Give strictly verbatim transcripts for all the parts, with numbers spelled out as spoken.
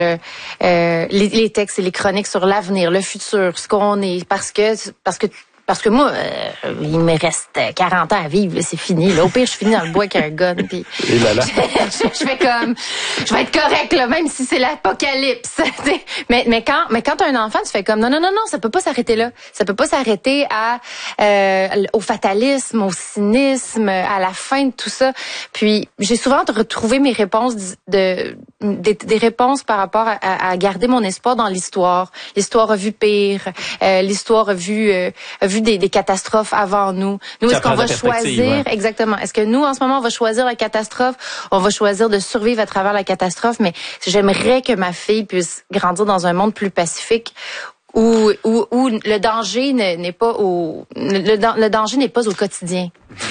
Euh, euh, les, les textes et les chroniques sur l'avenir, le futur, ce qu'on est, parce que parce que parce que moi, euh, il me reste quarante ans à vivre, là, c'est fini. Là. Au pire, je finis dans le bois avec un gun. Puis et là, là. Je, je, je fais comme, je vais être correct là, même si c'est l'apocalypse. mais mais quand mais quand t'as un enfant, tu fais comme non non non non, ça peut pas s'arrêter là. Ça peut pas s'arrêter à euh, au fatalisme, au cynisme, à la fin de tout ça. Puis j'ai souvent retrouvé mes réponses de des, des réponses par rapport à, à garder mon espoir dans l'histoire. L'histoire a vu pire. Euh, l'histoire a vu euh, a vu des, des catastrophes avant nous. Nous, Ça est-ce qu'on va choisir ouais. exactement? Est-ce que nous, en ce moment, on va choisir la catastrophe? On va choisir de survivre à travers la catastrophe? Mais j'aimerais que ma fille puisse grandir dans un monde plus pacifique. Où, où, où le danger n'est pas au le, le danger n'est pas au quotidien.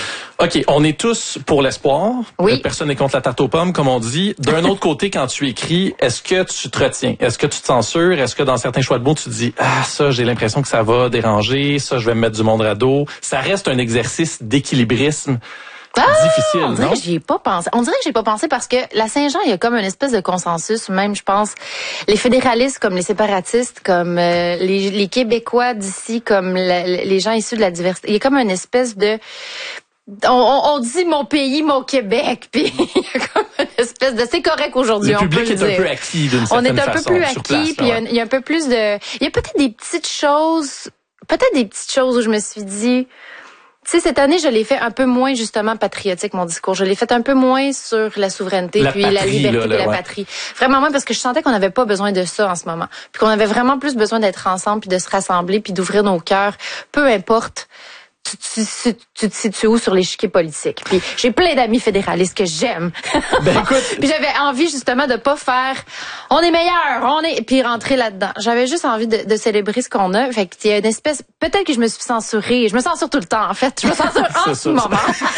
OK, on est tous pour l'espoir. Oui. Personne n'est contre la tarte aux pommes, comme on dit. D'un autre côté, quand tu écris, est-ce que tu te retiens? Est-ce que tu te censures? Est-ce que dans certains choix de mots, tu te dis « Ah, ça, j'ai l'impression que ça va déranger. Ça, je vais me mettre du monde radeau. » Ça reste un exercice d'équilibrisme. Ah, difficile, on dirait non? que j'y ai pas pensé. On dirait que j'ai pas pensé parce que la Saint-Jean, il y a comme une espèce de consensus, même, je pense, les fédéralistes comme les séparatistes, comme euh, les, les Québécois d'ici, comme la, les gens issus de la diversité. Il y a comme une espèce de... On, on, on dit mon pays, mon Québec, puis il y a comme une espèce de... C'est correct aujourd'hui, le on peut le dire. Le public est un peu acquis d'une certaine façon. On est un façon, peu plus acquis, puis il y a un peu plus de... Il y a peut-être des petites choses, peut-être des petites choses où je me suis dit... Tu sais, cette année, je l'ai fait un peu moins, justement, patriotique, mon discours. Je l'ai fait un peu moins sur la souveraineté, la puis patrie, la liberté, là, puis là, la ouais. patrie. Vraiment moins, parce que je sentais qu'on n'avait pas besoin de ça en ce moment. Puis qu'on avait vraiment plus besoin d'être ensemble, puis de se rassembler, puis d'ouvrir nos cœurs. Peu importe, tu, tu, tu, tu te situes où sur l'échiquier politique. Puis j'ai plein d'amis fédéralistes que j'aime. Ben écoute, puis j'avais envie, justement, de pas faire « on est meilleur, on est... » puis rentrer là-dedans. J'avais juste envie de, de célébrer ce qu'on a. Fait qu'il y a une espèce... Peut-être que je me suis censurée. Je me censure tout le temps, en fait. Je me censure en ce moment.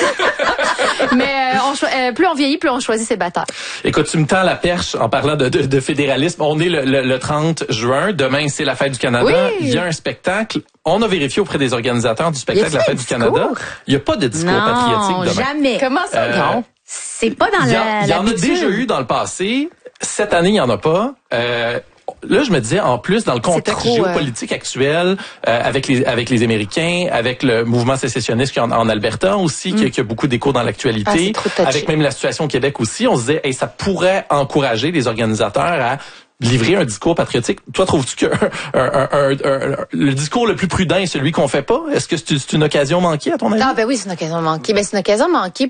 Mais euh, on cho- euh, plus on vieillit, plus on choisit ses batailles. écoute, tu me tends la perche en parlant de, de, de fédéralisme. On est le, le, le trente juin. Demain, c'est la Fête du Canada. Oui. Il y a un spectacle. On a vérifié auprès des organisateurs du spectacle de la Fête du Canada. Il n'y a pas de discours non, patriotique demain. Jamais. Comment ça, Euh, non? C'est pas dans Il y, la en- il y en a l'habitude. déjà eu dans le passé. Cette année, il n'y en a pas. Euh, Là, je me disais, en plus, dans le contexte trop, géopolitique euh... actuel, euh, avec les avec les Américains, avec le mouvement sécessionniste qui en, en Alberta aussi, mm. qui, qui a beaucoup d'écho dans l'actualité, ah, avec même la situation au Québec aussi, on se disait, hey, ça pourrait encourager les organisateurs à livrer un discours patriotique. Toi, trouves-tu que un, un, un, un, le discours le plus prudent est celui qu'on fait pas? Est-ce que c'est une occasion manquée, à ton avis? Ah, ben oui, c'est une occasion manquée. Ben, c'est une occasion manquée